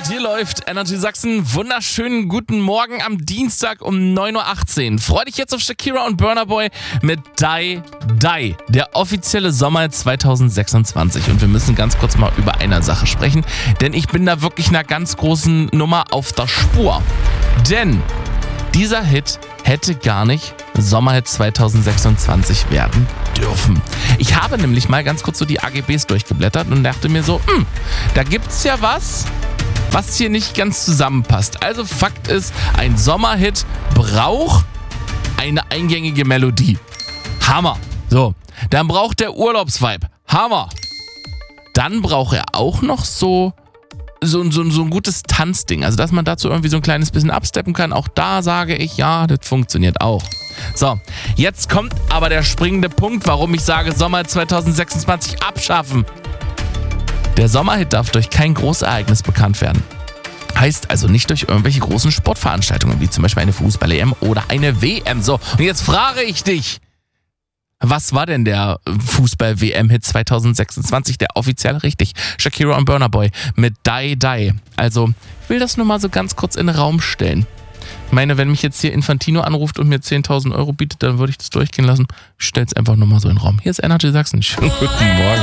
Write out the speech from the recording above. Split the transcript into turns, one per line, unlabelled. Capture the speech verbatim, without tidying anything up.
Alright, hier läuft Energy Sachsen. Wunderschönen guten Morgen am Dienstag um neun Uhr achtzehn. Freu dich jetzt auf Shakira und Burna Boy mit Die Die, der offizielle Sommer zwanzig sechsundzwanzig. Und wir müssen ganz kurz mal über eine Sache sprechen, denn ich bin da wirklich einer ganz großen Nummer auf der Spur. Denn dieser Hit hätte gar nicht Sommerhit zwanzig sechsundzwanzig werden dürfen. Ich habe nämlich mal ganz kurz so die A G Bs durchgeblättert und dachte mir so, hm, da gibt's ja was, was hier nicht ganz zusammenpasst. Also Fakt ist, ein Sommerhit braucht eine eingängige Melodie. Hammer. So, dann braucht der Urlaubsvibe. Hammer. Dann braucht er auch noch so So, so, so ein gutes Tanzding, also dass man dazu irgendwie so ein kleines bisschen absteppen kann. Auch da sage ich, ja, das funktioniert auch. So, jetzt kommt aber der springende Punkt, warum ich sage, Sommer zwanzig sechsundzwanzig abschaffen. Der Sommerhit darf durch kein Großereignis bekannt werden. Heißt also nicht durch irgendwelche großen Sportveranstaltungen, wie zum Beispiel eine Fußball-E M oder eine W M. So, und jetzt frage ich dich, was war denn der Fußball-W M-Hit zwanzig sechsundzwanzig, der offiziell richtig? Shakira und Burna Boy mit Die Die. Also, ich will das nur mal so ganz kurz in den Raum stellen. Ich meine, wenn mich jetzt hier Infantino anruft und mir zehntausend Euro bietet, dann würde ich das durchgehen lassen. Ich stell's einfach nur mal so in den Raum. Hier ist Energy Sachsen. Schönen guten Morgen.